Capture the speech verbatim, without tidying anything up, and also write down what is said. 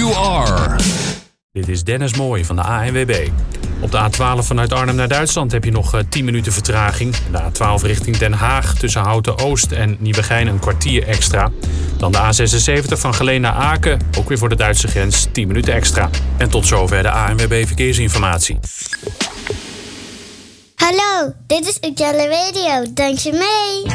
you are. Dit is Dennis Mooij van de A N W B. Op de A twaalf vanuit Arnhem naar Duitsland heb je nog uh, tien minuten vertraging. De A twaalf richting Den Haag tussen Houten Oost en Nieuwegein een kwartier extra. Dan de A zesenzeventig van Geleen naar Aken, ook weer voor de Duitse grens, tien minuten extra. En tot zover de A N W B Verkeersinformatie. Hallo, dit is Ujelle Radio. Dank je mee.